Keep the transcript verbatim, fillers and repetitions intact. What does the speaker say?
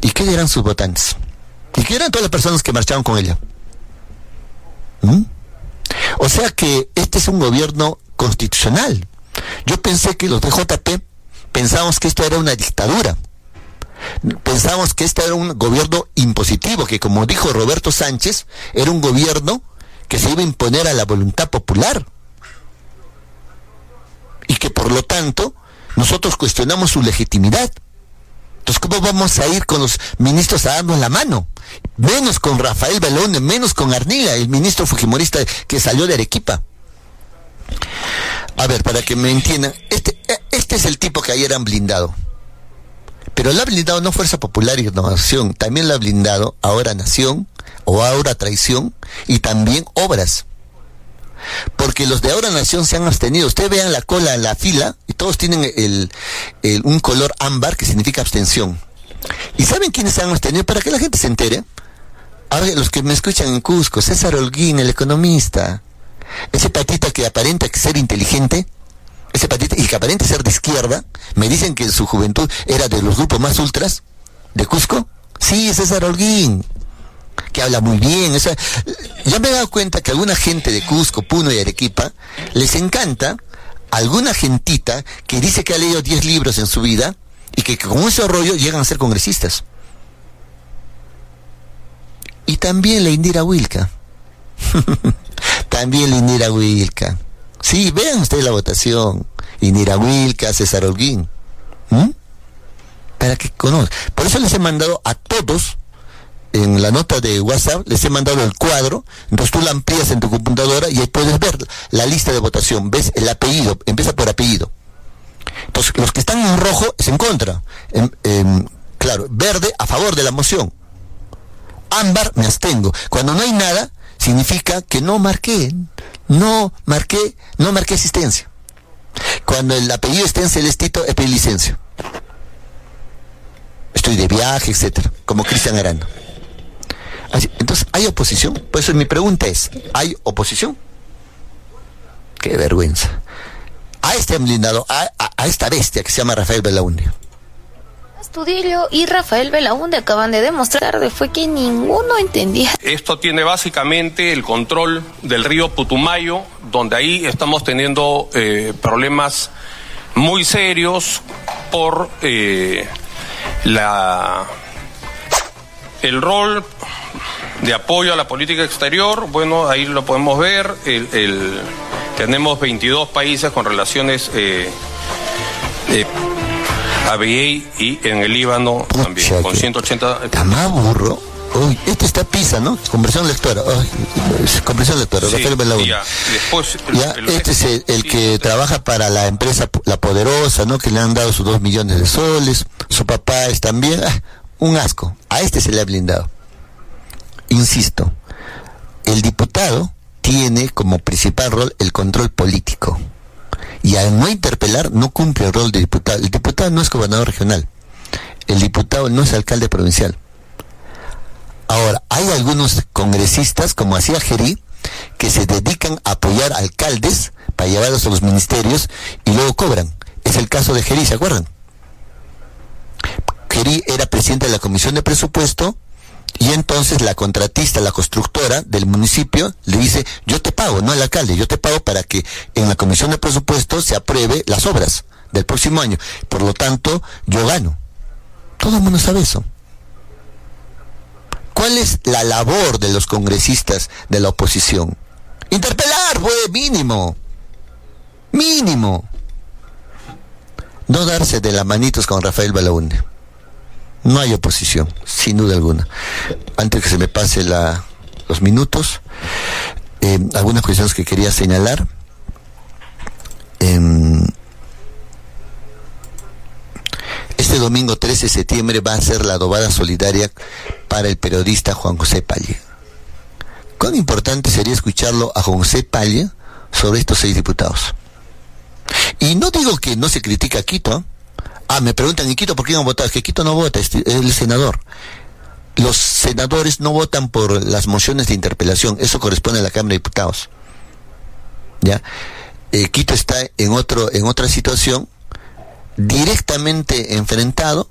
¿Y qué dirán sus votantes? ¿Y qué dirán todas las personas que marcharon con ella? ¿Mm? O sea que este es un gobierno constitucional. Yo pensé que los de J P pensábamos que esto era una dictadura. Pensábamos que este era un gobierno impositivo, que como dijo Roberto Sánchez, era un gobierno que se iba a imponer a la voluntad popular. Y que por lo tanto, nosotros cuestionamos su legitimidad. Entonces, ¿cómo vamos a ir con los ministros a darnos la mano? Menos con Rafael Belaúnde, menos con Arnila, el ministro fujimorista que salió de Arequipa. A ver, para que me entiendan, este, este es el tipo que ayer han blindado. Pero lo ha blindado no Fuerza Popular y Renovación, también lo ha blindado Ahora Nación, o Ahora Traición, y también Obras. Porque los de Ahora Nación se han abstenido. Ustedes vean la cola en la fila y todos tienen el, el, un color ámbar que significa abstención. ¿Y saben quiénes se han abstenido? Para que la gente se entere. Ahora, los que me escuchan en Cusco, César Holguín, el economista, ese patita que aparenta ser inteligente, ese patita y que aparenta ser de izquierda, me dicen que en su juventud era de los grupos más ultras de Cusco. Sí, César Holguín, que habla muy bien. O sea, ya me he dado cuenta que alguna gente de Cusco, Puno y Arequipa les encanta alguna gentita que dice que ha leído diez libros en su vida y que con ese rollo llegan a ser congresistas. Y también la Indira Wilca. También la Indira Wilca. Sí, vean ustedes la votación. Indira Wilca, César Holguín. ¿Mm? Para que conozcan. Por eso les he mandado a todos, en la nota de WhatsApp, les he mandado el cuadro, entonces tú la amplías en tu computadora y ahí puedes ver la lista de votación, ves el apellido, empieza por apellido. Entonces, los que están en rojo es en contra, en, en, claro, verde a favor de la moción, ámbar me abstengo. Cuando no hay nada, significa que no marqué, no marqué, no marqué asistencia. Cuando el apellido está en celestito, es pedir licencia. Estoy de viaje, etcétera, como Cristian Arana. Así, entonces, ¿hay oposición? Por eso mi pregunta es, ¿hay oposición? Qué vergüenza. A este han blindado, a, a, a esta bestia que se llama Rafael Belaúnde. Astudillo y Rafael Belaúnde acaban de demostrar de fue que ninguno entendía. Esto tiene básicamente el control del río Putumayo, donde ahí estamos teniendo eh, problemas muy serios por eh, la el rol de apoyo a la política exterior. Bueno, ahí lo podemos ver. El, el, tenemos veintidós países con relaciones eh, eh, A B I y en el Líbano también, Pucha, con ciento ochenta... Está más burro. Uy, este está Pisa, ¿no? Conversión lectora. Ay, conversión lectora, sí, Rafael Belaúnde. Ya, después, ya, el, este es el, el que sí, trabaja para la empresa La Poderosa, ¿no? Que le han dado sus dos millones de soles. Su papá es también... Ah, un asco. A este se le ha blindado. Insisto, el diputado tiene como principal rol el control político. Y al no interpelar, no cumple el rol de diputado. El diputado no es gobernador regional. El diputado no es alcalde provincial. Ahora, hay algunos congresistas, como hacía Gerí, que se dedican a apoyar alcaldes para llevarlos a los ministerios y luego cobran. Es el caso de Gerí, ¿se acuerdan? Gerí era presidente de la Comisión de Presupuesto y entonces la contratista, la constructora del municipio le dice, yo te pago, no el alcalde, yo te pago para que en la Comisión de Presupuesto se apruebe las obras del próximo año. Por lo tanto, yo gano. Todo el mundo sabe eso. ¿Cuál es la labor de los congresistas de la oposición? Interpelar, pues, mínimo. Mínimo. No darse de las manitos con Rafael Belaúnde. No hay oposición, sin duda alguna. Antes que se me pase la, los minutos, eh, algunas cuestiones que quería señalar. Eh, este domingo trece de septiembre va a ser la adobada solidaria para el periodista Juan José Palle. ¿Cuán importante sería escucharlo a Juan José Palle sobre estos seis diputados? Y no digo que no se critica a Quito, ¿eh? Ah, me preguntan, ¿en Quito por qué no votar? Es que Quito no vota, es el senador. Los senadores no votan por las mociones de interpelación, eso corresponde a la Cámara de Diputados. ¿Ya? Eh, Quito está en otro, en otra situación, directamente enfrentado